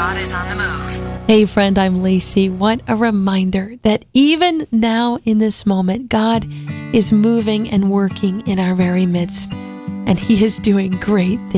God is on the move. Hey friend, I'm Lacey. What a reminder that even now in this moment, God is moving and working in our very midst, and He is doing great things.